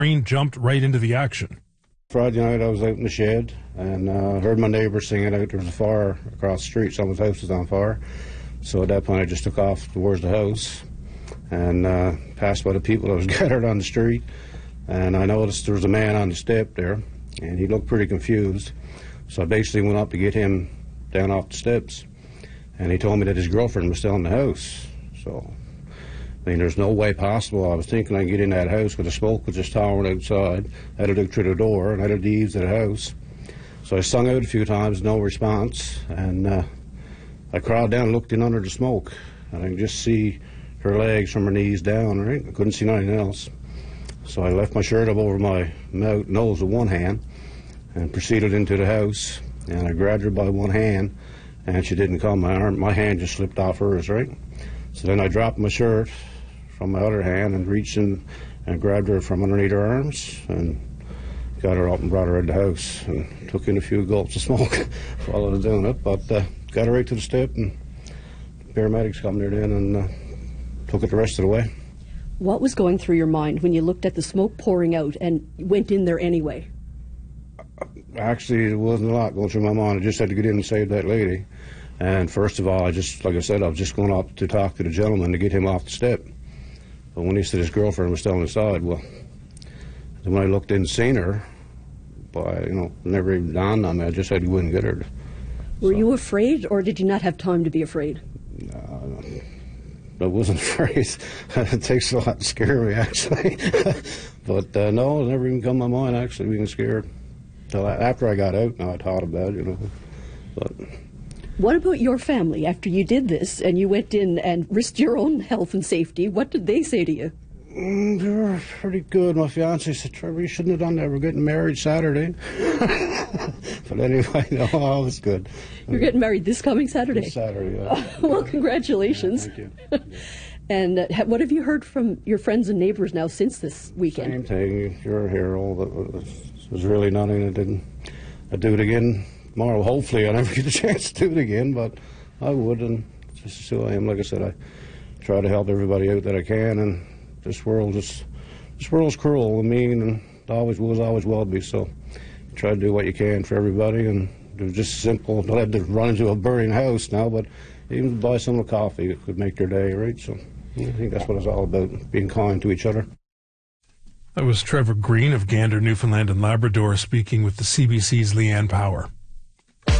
Green jumped right into the action. Friday night I was out in the shed and heard my neighbour singing out there was a fire across the street. Someone's house was on fire. So at that point I just took off towards the house and passed by the people that was gathered on the street. And I noticed there was a man on the step there and he looked pretty confused. So I basically went up to get him down off the steps. And he told me that his girlfriend was still in the house. So, I mean, there's no way possible. I was thinking I could get in that house because the smoke was just towering outside. I had to look through the door and I had the eaves of the house. So I sung out a few times, no response. And I crawled down and looked in under the smoke. And I could just see her legs from her knees down, right? I couldn't see nothing else. So I left my shirt up over my nose with one hand and proceeded into the house. And I grabbed her by one hand. And she didn't come. My hand just slipped off hers, right? So then I dropped my shirt from my other hand and reached in and grabbed her from underneath her arms and got her up and brought her in the house and took in a few gulps of smoke while I was doing it. But got her right to the step and paramedics come there then and took it the rest of the way. What was going through your mind when you looked at the smoke pouring out and went in there anyway? Actually, there wasn't a lot going through my mind. I just had to get in and save that lady. And first of all, like I said, I was just going up to talk to the gentleman to get him off the step. But when he said his girlfriend was still inside, well, then when I looked in and seen her, never even dawned on me. I just said he wouldn't get her. Were you afraid, or did you not have time to be afraid? I wasn't afraid. It takes a lot to scare me, actually. But no, it never even come to my mind, actually, being scared. Till after I got out, now I thought about it, But what about your family after you did this and you went in and risked your own health and safety? What did they say to you? They were pretty good. My fiancé said, "Trevor, you shouldn't have done that. We're getting married Saturday." But anyway, no, it was good. You're getting married this coming Saturday? This Saturday, yeah. Well, congratulations. Yeah, thank you. And what have you heard from your friends and neighbors now since this weekend? Same thing. You're here. There's really nothing. I'd do it again tomorrow. Hopefully I never get a chance to do it again, but I would. And just who I am. Like I said, I try to help everybody out that I can. And this world's cruel and mean, and always was, always will be. So try to do what you can for everybody. And it was just simple. Don't have to run into a burning house now, but even buy someone coffee, it could make their day, right? So I think that's what it's all about, being kind to each other. That was Trevor Green of Gander, Newfoundland and Labrador, speaking with the CBC's Leanne Power.